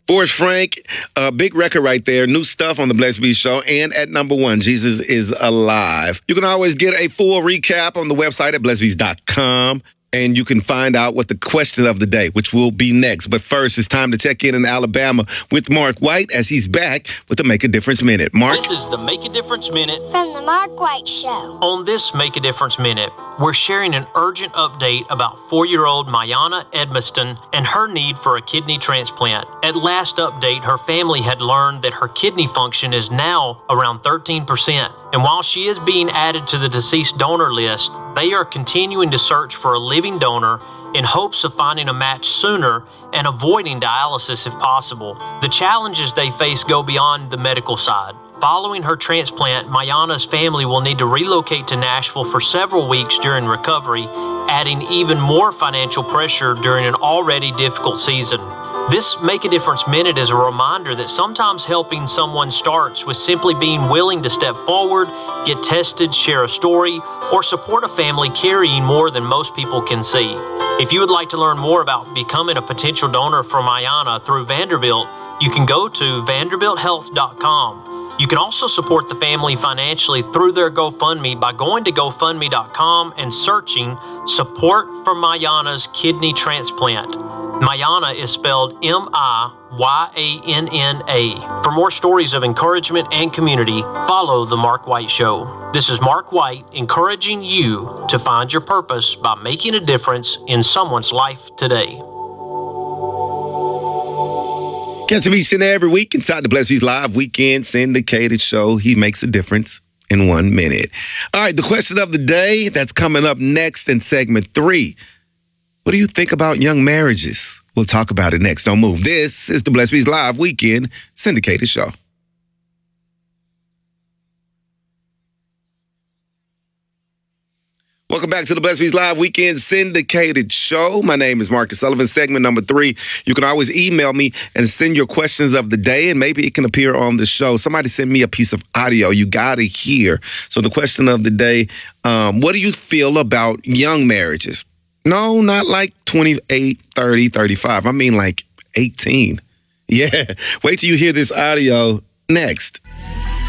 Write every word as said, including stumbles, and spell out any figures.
Forrest Frank, uh, big record right there. New stuff on the Bless B Show. And at number one, Jesus is Alive. You can always get a full recap on the website at bless bees dot com. And you can find out what the question of the day, which will be next. But first, it's time to check in in Alabama with Mark White as he's back with the Make a Difference Minute. Mark? This is the Make a Difference Minute from the Mark White Show. On this Make a Difference Minute, we're sharing an urgent update about four-year-old Mayana Edmiston and her need for a kidney transplant. At last update, her family had learned that her kidney function is now around thirteen percent. And while she is being added to the deceased donor list, they are continuing to search for a living donor in hopes of finding a match sooner and avoiding dialysis if possible. The challenges they face go beyond the medical side. Following her transplant, Mayana's family will need to relocate to Nashville for several weeks during recovery, adding even more financial pressure during an already difficult season. This Make a Difference Minute is a reminder that sometimes helping someone starts with simply being willing to step forward, get tested, share a story, or support a family carrying more than most people can see. If you would like to learn more about becoming a potential donor for Mayana through Vanderbilt, you can go to vanderbilt health dot com. You can also support the family financially through their GoFundMe by going to go fund me dot com and searching Support for Mayana's Kidney Transplant. Mayana is spelled M I Y A N N A. For more stories of encouragement and community, follow The Mark White Show. This is Mark White encouraging you to find your purpose by making a difference in someone's life today. Catch him each and every week inside the Bless Bees Live Weekend syndicated show. He makes a difference in one minute. All right, the question of the day that's coming up next in segment three. What do you think about young marriages? We'll talk about it next. Don't move. This is the Bless Bees Live Weekend syndicated show. Welcome back to the Bless Bees Live Weekend syndicated show. My name is Marcus Sullivan. Segment number three. You can always email me and send your questions of the day, and maybe it can appear on the show. Somebody send me a piece of audio. You got to hear. So the question of the day, um, what do you feel about young marriages? No, not like twenty-eight, thirty, thirty-five. I mean like eighteen. Yeah. Wait till you hear this audio next.